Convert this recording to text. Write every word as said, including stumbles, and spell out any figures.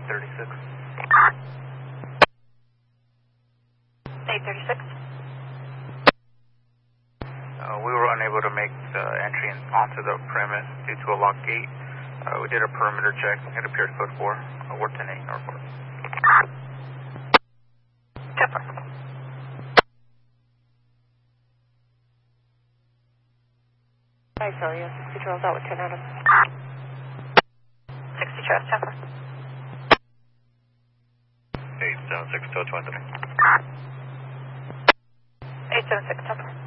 thirty-six. eight thirty-six. Uh, we were unable to make the entry in, onto the premise due to a locked gate. Uh, we did a perimeter check. It appeared code four. Uh, we're ten eight Norfolk. Chopper. Hi, Celia. sixty Charles out with ten Adam. sixty Charles, Chopper. eight seven six to twenty. eight seven six, Chopper.